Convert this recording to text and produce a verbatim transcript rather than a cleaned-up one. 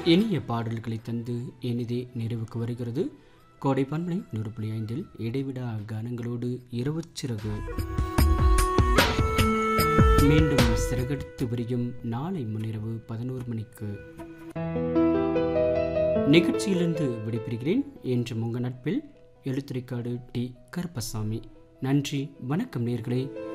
இனிய பாடல்களை தந்து இனிதே நிறைவுக்கு வருகிறது கோடை பண்பலை நூறு புள்ளி ஐந்தில் இடைவிடா கானங்களோடு இரவு சிறகு. மீண்டும் சிறகெடுத்து விரியும் நாளை முன்னிரவு பதினோரு மணிக்கு. நிகழ்ச்சியிலிருந்து விடைபெறுகிறேன். என்று உங்கள் நட்பில் எழுத்துரைக்காடு டி கருப்பசாமி. நன்றி, வணக்கம் நேயர்களே.